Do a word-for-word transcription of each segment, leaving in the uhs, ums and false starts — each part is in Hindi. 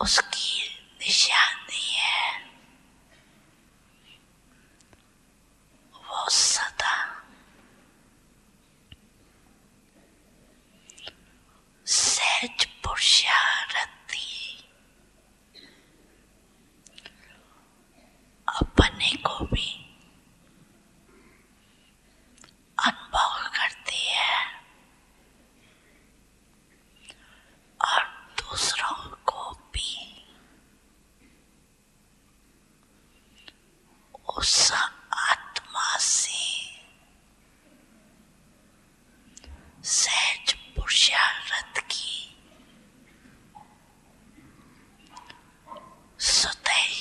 उसकी निशानी है। वो सदा सहज पुरुषार्थी, अपने को भी अनुभव करती है और दूसरों को भी उस आत्मा से सहज पुरुषार्थ की सदैव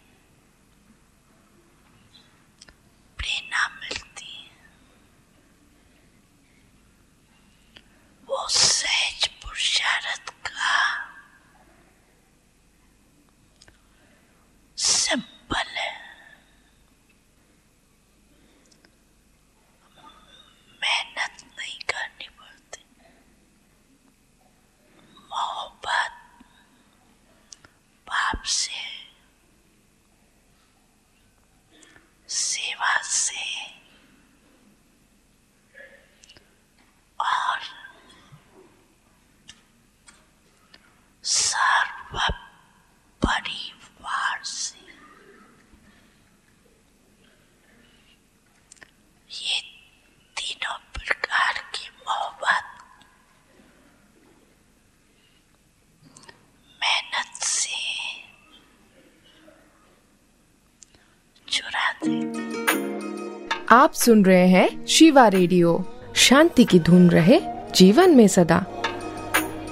प्रेरणा मिलती है। वो सहज पुरुषार्थ का सिंपल है। मेहनत नहीं करनी पड़ती, मोहब्बत भाव से, सेवा से और सर्व परिवार से। ये तीनों प्रकार की मोहब्बत मेहनत से चुरा देती। आप सुन रहे हैं शिवा रेडियो। शांति की धुन रहे जीवन में सदा।